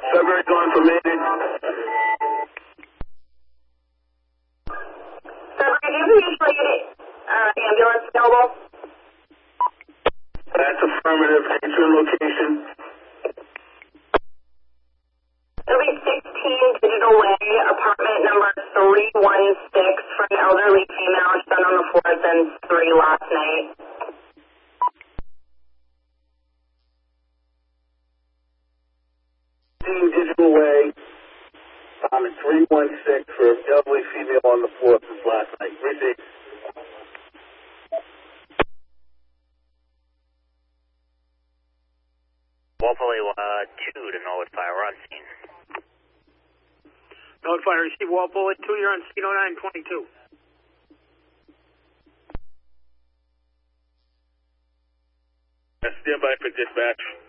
February confirmation. February, do you usually get ambulance available? That's affirmative. Entering location. It'll be 16 Digital Way, apartment number 316 for an elderly female. She's been on the floor since 3 last night. Digital Way. 316 for an elderly female on the floor since last night. Received. Walpole 2 to notify. We're on scene. Notify, receive Walpole 2, you're on scene 0922. Stand by for dispatch.